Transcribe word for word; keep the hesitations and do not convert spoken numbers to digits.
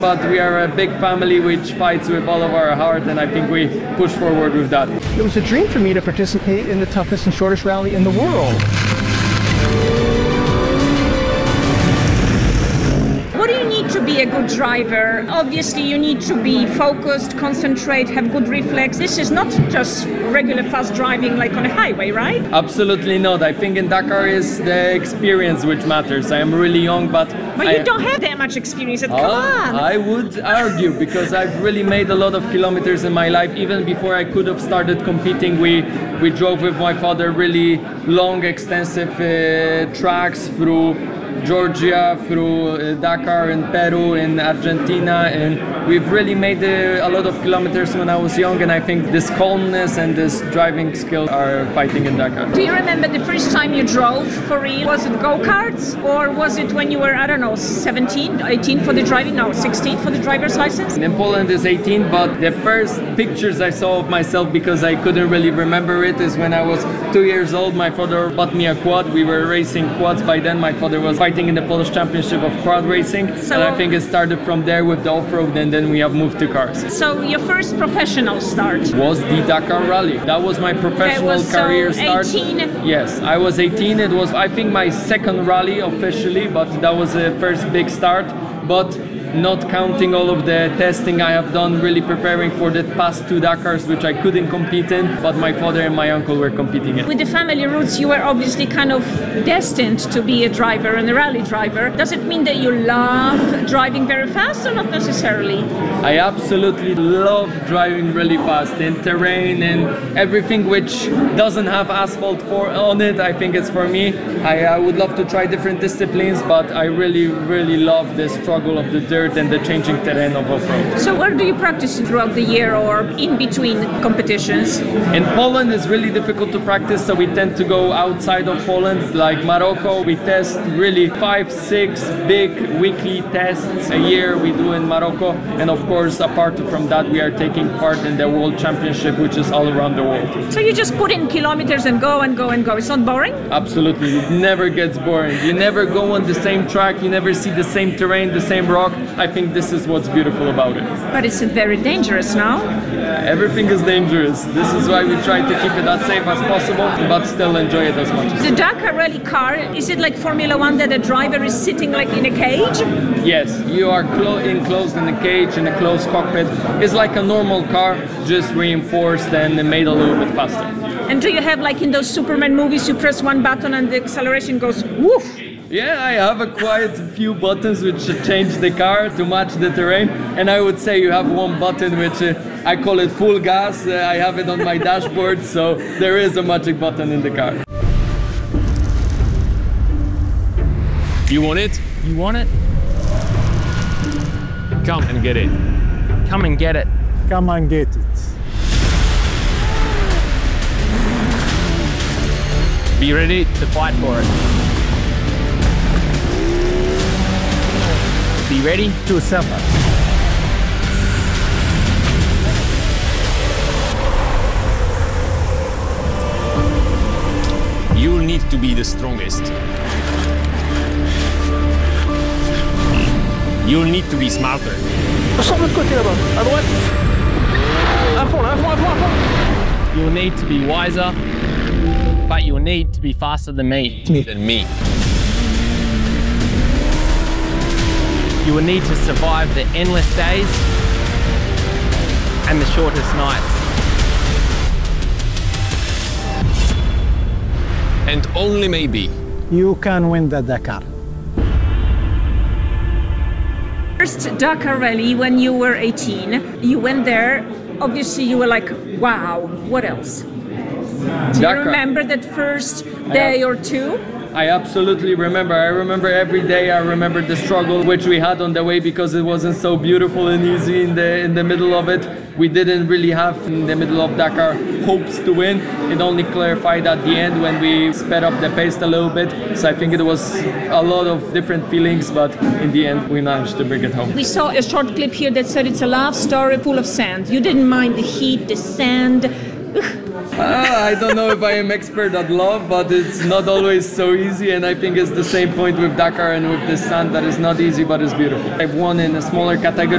But we are a big family which fights with all of our heart, and I think we push forward with that. It was a dream for me to participate in the toughest and shortest rally in the world. What do you need to be a good driver? Obviously, you need to be focused, concentrate, have good reflex. This is not just regular fast driving like on a highway, right? Absolutely not. I think in Dakar is the experience which matters. I am really young, but... But I, you don't have that much experience. Come uh, on! I would argue, because I've really made a lot of kilometers in my life. Even before I could have started competing, we, we drove with my father really long, extensive uh, tracks through Georgia, through uh, Dakar, in Peru, in Argentina, and we've really made uh, a lot of kilometers when I was young, and I think this calmness and this driving skill are fighting in Dakar. Do you remember the first time you drove for real? Was it go-karts, or was it when you were, I don't know, seventeen, eighteen for the driving? No, sixteen for the driver's license? In Poland is eighteen, but the first pictures I saw of myself, because I couldn't really remember it, is when I was two years old. My father bought me a quad. We were racing quads by then. My father was fighting in the Polish Championship of quad racing, so, and I think it started from there with the off-road, and then we have moved to cars. So your first professional start was the Dakar Rally. That was my professional okay, was career so start. eighteen? Yes, I was eighteen. It was, I think, my second rally officially, but that was the first big start. But not counting all of the testing I have done, really preparing for the past two Dakars, which I couldn't compete in, but my father and my uncle were competing in. With the family roots, you were obviously kind of destined to be a driver and a rally driver. Does it mean that you love driving very fast, or not necessarily? I absolutely love driving really fast in terrain and everything which doesn't have asphalt for on it. I think it's for me. I, I would love to try different disciplines, but I really, really love the struggle of the dirt and the changing terrain of off-road. So where do you practice throughout the year or in between competitions? In Poland it's really difficult to practice, so we tend to go outside of Poland, like Morocco. We test really five, six big weekly tests a year we do in Morocco, and of course apart from that we are taking part in the World Championship, which is all around the world. So you just put in kilometers and go and go and go. It's not boring? Absolutely, it never gets boring. You never go on the same track, you never see the same terrain, the same rock. I think this is what's beautiful about it. But it's very dangerous now. Everything is dangerous. This is why we try to keep it as safe as possible, but still enjoy it as much as possible. The Dakar Rally car, is it like Formula One that the driver is sitting like in a cage? Yes, you are enclosed in a cage, in a closed cockpit. It's like a normal car, just reinforced and made a little bit faster. And do you have, like in those Superman movies, you press one button and the acceleration goes woof? Yeah, I have a quite few buttons which change the car to match the terrain, and I would say you have one button which uh, I call it full gas. Uh, I have it on my dashboard, so there is a magic button in the car. You want it? You want it? Come and get it. Come and get it. Come and get it. Be ready to fight for it. Be ready To suffer. You'll need to be the strongest. You'll need to be smarter. Sors de l'autre côté là-bas, à droite. À fond, là, à fond, à fond, à fond. You'll need to be wiser, but you'll need to be faster than me. Than me. You will need to survive the endless days and the shortest nights. And only maybe. You can win the Dakar. First Dakar Rally when you were eighteen, you went there, obviously you were like, wow, what else? Do you Dakar. remember that first day or two? I absolutely remember. I remember every day. I remember the struggle which we had on the way, because it wasn't so beautiful and easy in the in the middle of it. We didn't really have in the middle of Dakar hopes to win. It only clarified at the end when we sped up the pace a little bit. So I think it was a lot of different feelings, but in the end we managed to bring it home. We saw a short clip here that said it's a love story full of sand. You didn't mind the heat, the sand. Ah, I don't know if I am expert at love, but it's not always so easy, and I think it's the same point with Dakar and with this sand, that is not easy, but it's beautiful. I've won in a smaller category.